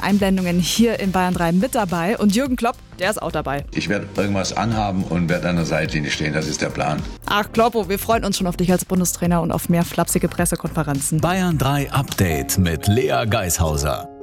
Einblendungen hier in Bayern 3 mit dabei. Und Jürgen Klopp, der ist auch dabei. Ich werde irgendwas anhaben und werde an der Seitlinie stehen, das ist der Plan. Ach Kloppo, wir freuen uns schon auf dich als Bundestrainer und auf mehr flapsige Pressekonferenzen. Bayern 3 Update mit Lea Geishauser.